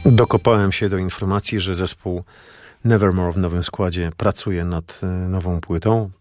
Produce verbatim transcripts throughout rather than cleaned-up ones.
Dokopałem się do informacji, że zespół Nevermore w nowym składzie pracuje nad nową płytą.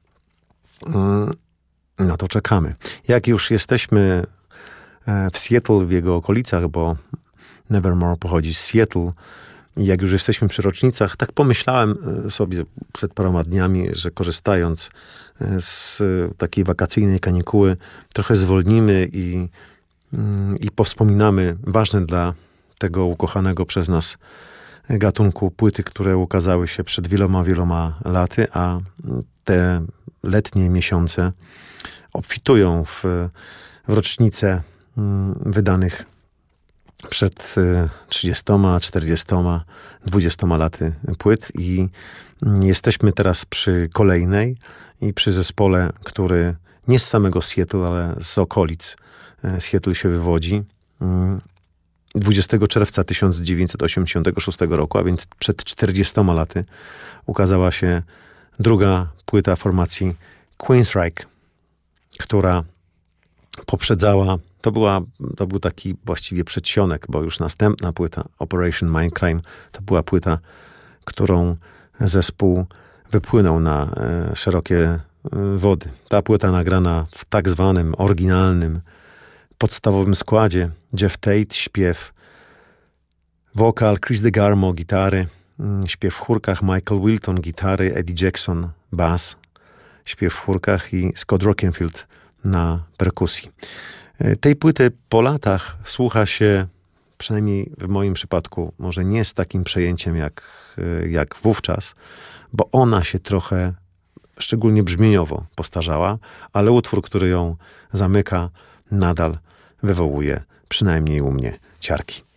Na to czekamy. Jak już jesteśmy w Seattle, w jego okolicach, bo Nevermore pochodzi z Seattle, i jak już jesteśmy przy rocznicach, tak pomyślałem sobie przed paroma dniami, że korzystając z takiej wakacyjnej kanikuły, trochę zwolnimy i, i powspominamy ważne dla tego ukochanego przez nas gatunku płyty, które ukazały się przed wieloma, wieloma laty, a te letnie miesiące obfitują w, w rocznice wydanych przed trzydziestoma, czterdziestoma, dwudziestoma laty płyt i jesteśmy teraz przy kolejnej i przy zespole, który nie z samego Seattle, ale z okolic Seattle się wywodzi. dwudziestego czerwca tysiąc dziewięćset osiemdziesiątego szóstego roku, a więc przed czterdziestoma laty, ukazała się druga płyta formacji Queensryche, która poprzedzała, to, była, to był taki właściwie przedsionek, bo już następna płyta Operation Mindcrime to była płyta, którą zespół wypłynął na e, szerokie e, wody. Ta płyta nagrana w tak zwanym oryginalnym podstawowym składzie. Jeff Tate, śpiew, wokal, Chris DeGarmo, gitary, śpiew w chórkach, Michael Wilton, gitary, Eddie Jackson, bas, śpiew w chórkach i Scott Rockenfield na perkusji. Tej płyty po latach słucha się, przynajmniej w moim przypadku, może nie z takim przejęciem jak, jak wówczas, bo ona się trochę, szczególnie brzmieniowo, postarzała, ale utwór, który ją zamyka, nadal wywołuje, przynajmniej u mnie, ciarki.